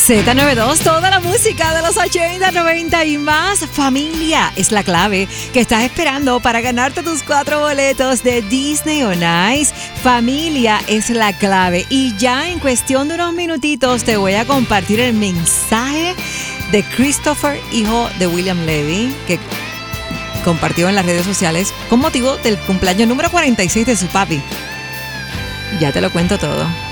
Z92, toda la música de los 80, 90 y más. Familia es la clave que estás esperando para ganarte tus 4 boletos de Disney on Ice. Familia es la clave. Y ya en cuestión de unos minutitos te voy a compartir el mensaje de Christopher, hijo de William Levy, que compartió en las redes sociales con motivo del cumpleaños número 46 de su papi. Ya te lo cuento todo.